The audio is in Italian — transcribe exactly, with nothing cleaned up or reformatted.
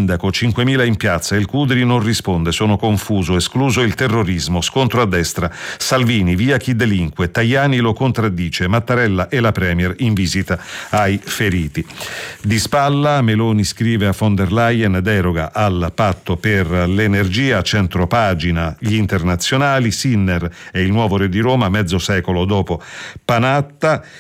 sindaco, cinquemila in piazza, il Cudri non risponde, sono confuso, escluso il terrorismo, scontro a destra, Salvini, via chi delinque, Tajani lo contraddice, Mattarella e la Premier in visita ai feriti. Di spalla Meloni scrive a von der Leyen, deroga al patto per l'energia, centropagina gli internazionali, Sinner è il nuovo re di Roma, mezzo secolo dopo Panatta.